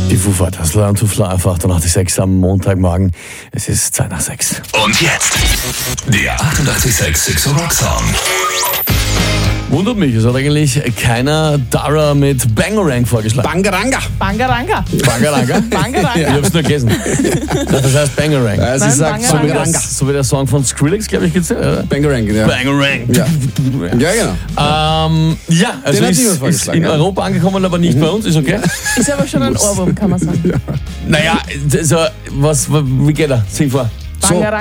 Die Foo Fighters, Learn to Fly auf 88.6 am Montagmorgen. Es ist 6:02. Und jetzt der 88.6 Six Rock Song. Wundert mich, es hat eigentlich keiner Dara mit Bangarang vorgeschlagen. Bangaranga. Bangaranga. Bangaranga? Bangaranga. Ich hab's nur gelesen. Das heißt Bangarang. Sie Nein, sagt Bangaranga. So wie der Song von Skrillex, glaube ich, geht's ja, oder? Bangarang, ja. Bangarang. Ja. Ja, genau. Ja, also Den hat niemand ist vorgeschlagen, in ja. Europa angekommen, aber nicht bei uns, ist okay? Ist aber schon ein Ohrwurm, kann man sagen. Naja, so, wie geht er? Sing vor. So. Bangaranga.